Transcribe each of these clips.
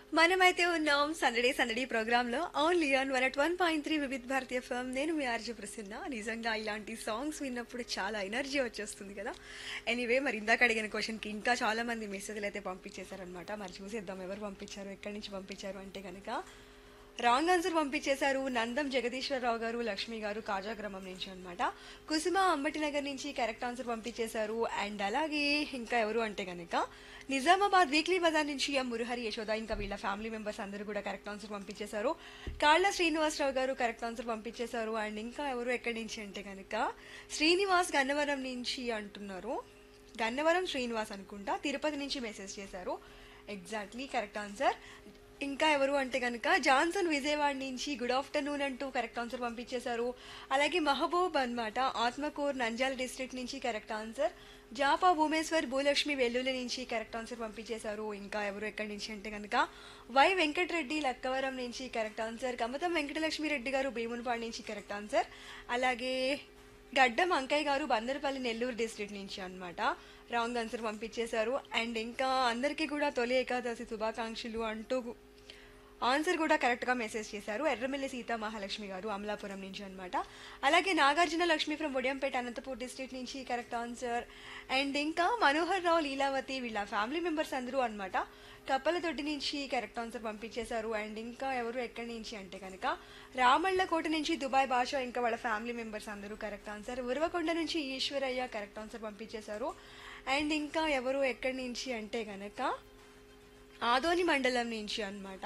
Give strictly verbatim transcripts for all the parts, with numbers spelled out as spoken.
మనమైతే ఉన్నాం సందడే సందడి ప్రోగ్రామ్ లో only on one at one point three Vividh Bharati FM. నేను మీ ఆర్జే ప్రసన్న. నిజంగా ఇలాంటి సాంగ్స్ విన్నప్పుడు చాలా ఎనర్జీ వచ్చేస్తుంది కదా. ఎనీవే, మరి ఇందాక అడిగిన క్వశ్చన్ కి ఇంకా చాలా మంది మెసేజ్లు అయితే పంపించేశారనమాట. మరి చూసేద్దాం ఎవరు పంపించారు, ఎక్కడి నుంచి పంపించారు అంటే కనుక రాంగ్ ఆన్సర్ పంపించేశారు. నందం జగదీశ్వరరావు గారు, లక్ష్మి గారు కాజాగ్రామం నుంచి అన్నమాట. కుసుమ అంబటి నగర్ నుంచి కరెక్ట్ ఆన్సర్ పంపించేశారు. అండ్ అలాగే ఇంకా ఎవరు అంటే కనుక నిజామాబాద్ వీక్లీ బజార్ నుంచి ఎం మురహరి యశోద ఇంకా వీళ్ళ ఫ్యామిలీ మెంబర్స్ అందరూ కూడా కరెక్ట్ ఆన్సర్ పంపించేశారు. కాళ్ళ శ్రీనివాసరావు గారు కరెక్ట్ ఆన్సర్ పంపించేశారు. అండ్ ఇంకా ఎవరు ఎక్కడి నుంచి అంటే కనుక శ్రీనివాస్ గన్నవరం నుంచి అంటున్నారు. గన్నవరం శ్రీనివాస్ అనుకుంటా, తిరుపతి నుంచి మెసేజ్ చేశారు. Exactly correct answer. ఇంకా ఎవరు అంటే కనుక జాన్సన్ విజయవాడ నుంచి గుడ్ ఆఫ్టర్నూన్ అంటూ కరెక్ట్ ఆన్సర్ పంపించేశారు. అలాగే మహబూబ్ అన్నమాట ఆత్మకూర్ నంద్యాల డిస్ట్రిక్ట్ నుంచి కరెక్ట్ ఆన్సర్. జాపా భూమేశ్వర్ భూలక్ష్మి వెల్లుల్లి నుంచి కరెక్ట్ ఆన్సర్ పంపించేశారు. ఇంకా ఎవరు ఎక్కడి నుంచి అంటే కనుక వై వెంకటరెడ్డి లక్కవరం నుంచి కరెక్ట్ ఆన్సర్. కమతం వెంకటలక్ష్మి రెడ్డి గారు భీమునిపాడు నుంచి కరెక్ట్ ఆన్సర్. అలాగే గడ్డం అంకయ్య గారు బందరపల్లి నెల్లూరు డిస్ట్రిక్ట్ నుంచి అన్నమాట రాంగ్ ఆన్సర్ పంపించేశారు. అండ్ ఇంకా అందరికీ కూడా తొలి ఏకాదశి శుభాకాంక్షలు అంటూ ఆన్సర్ కూడా కరెక్ట్ గా మెసేజ్ చేశారు. ఎర్రమిల్లి సీతా మహాలక్ష్మి గారు అమలాపురం నుంచి అన్నమాట. అలాగే నాగార్జున లక్ష్మి ఫ్రం ఒడియంపేట అనంతపూర్ డిస్ట్రిక్ట్ నుంచి కరెక్ట్ ఆన్సర్. అండ్ ఇంకా మనోహర్ రావు లీలావతి వీళ్ళ ఫ్యామిలీ మెంబర్స్ అందరూ అన్నమాట కప్పలతొడ్డి నుంచి కరెక్ట్ ఆన్సర్ పంపించేశారు. అండ్ ఇంకా ఎవరు ఎక్కడి నుంచి అంటే కనుక రామళ్ళకోట నుంచి దుబాయ్ భాష ఇంకా వాళ్ళ ఫ్యామిలీ మెంబర్స్ అందరూ కరెక్ట్ ఆన్సర్. ఉరవకొండ నుంచి ఈశ్వరయ్య కరెక్ట్ ఆన్సర్ పంపించేశారు. అండ్ ఇంకా ఎవరు ఎక్కడి నుంచి అంటే కనుక ఆదోని మండలం నుంచి అన్నమాట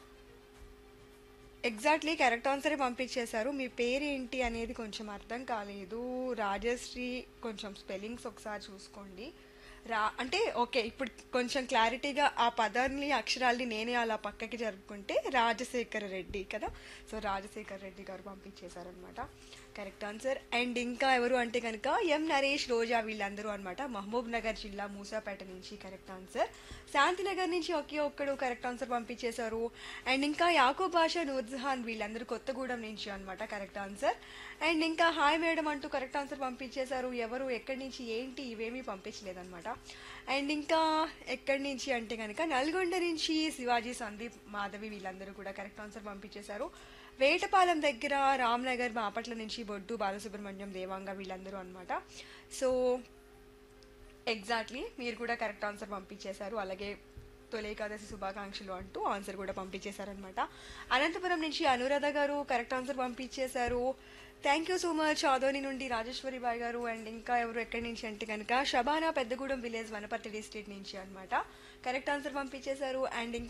ఎగ్జాక్ట్లీ కరెక్ట్ ఆన్సరే పంపించేశారు. మీ పేరేంటి అనేది కొంచెం అర్థం కాలేదు. రాజశ్రీ, కొంచెం స్పెల్లింగ్స్ ఒకసారి చూసుకోండి. రా అంటే ఓకే, ఇప్పుడు కొంచెం క్లారిటీగా ఆ పదాన్ని అక్షరాల్ని నేనే అలా పక్కకి జరుపుకుంటే రాజశేఖర రెడ్డి కదా. సో రాజశేఖర రెడ్డి గారు పంపించేశారనమాట కరెక్ట్ ఆన్సర్. అండ్ ఇంకా ఎవరు అంటే కనుక ఎం నరేష్ రోజా వీళ్ళందరూ అనమాట మహబూబ్ నగర్ జిల్లా మూసాపేట నుంచి కరెక్ట్ ఆన్సర్. శాంతినగర్ నుంచి ఒకే ఒక్కడు కరెక్ట్ ఆన్సర్ పంపించేశారు. అండ్ ఇంకా యాకూబ్ బాషా నూర్జహాన్ వీళ్ళందరూ కొత్తగూడెం నుంచి అనమాట కరెక్ట్ ఆన్సర్. అండ్ ఇంకా హాయ్ మేడం అంటూ కరెక్ట్ ఆన్సర్ పంపించేశారు. ఎవరు ఎక్కడి నుంచి ఏంటి ఇవేమీ పంపించలేదన్నమాట. అండ్ ఇంకా ఎక్కడి నుంచి అంటే కనుక నల్గొండ నుంచి శివాజీ, సందీప్, మాధవి వీళ్ళందరూ కూడా కరెక్ట్ ఆన్సర్ పంపించేశారు. వేటపాలెం దగ్గర రామ్నగర్ బాపట్ల నుంచి బొడ్డు బాలసుబ్రహ్మణ్యం, దేవాంగ వీళ్ళందరూ అనమాట. సో ఎగ్జాక్ట్లీ మీరు కూడా కరెక్ట్ ఆన్సర్ పంపించేశారు. అలాగే తొలి ఏకాదశి శుభాకాంక్షలు అంటూ ఆన్సర్ కూడా పంపించేశారనమాట. అనంతపురం నుంచి అనురాధ గారు కరెక్ట్ ఆన్సర్ పంపించేశారు. Thank you so much. Adoni నుండి రాజేశ్వరి బాయ్ గారు. అండ్ ఇంకా ఎవరు ఎక్కడి నుంచి అంటే కనుక షబానా పెద్దగూడెం విలేజ్ వనపర్తి డిస్ట్రిక్ట్ నుంచి అనమాట కరెక్ట్ ఆన్సర్ పంపించేశారు. అండ్